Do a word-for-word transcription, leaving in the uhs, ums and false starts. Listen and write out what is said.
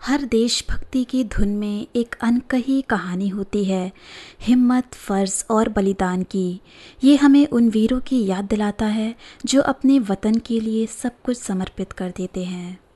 हर देशभक्ति की धुन में एक अनकही कहानी होती है, हिम्मत, फ़र्ज़ और बलिदान की। ये हमें उन वीरों की याद दिलाता है जो अपने वतन के लिए सब कुछ समर्पित कर देते हैं।